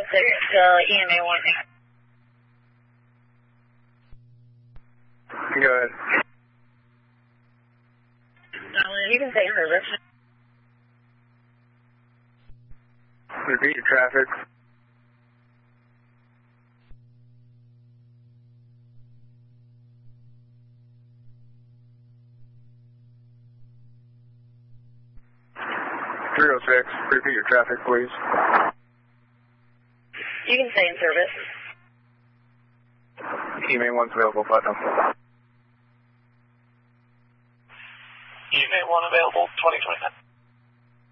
EMA 1. Go ahead. You can stay in service. Repeat your traffic. Repeat your traffic, please. You can stay in service. EMA 1's available, Platinum. EMA 1 available, 2029.